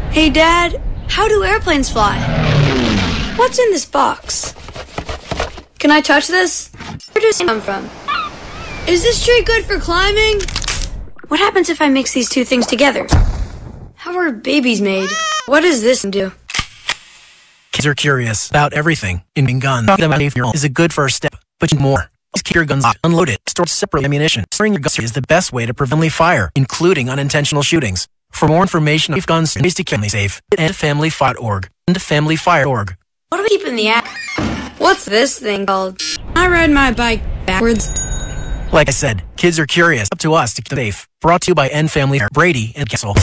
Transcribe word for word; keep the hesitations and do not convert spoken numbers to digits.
Hey, Dad, how do airplanes fly? What's in this box? Can I touch this? Where does it come from? Is this tree good for climbing? What happens if I mix these two things together? How are babies made? What does this do? Kids are curious about everything. In guns, talking about a is a good first step, but you need more. Keep your guns unloaded, store separate ammunition. Storing your guns is the best way to prevent fire, including unintentional shootings. For more information on guns and ways to keep them safe, end family fire dot org. end family fire dot org. What do we keep in the app? What's this thing called? I ride my bike backwards. Like I said, kids are curious. Up to us to keep them safe. Brought to you by End Family, Brady, and Kessel.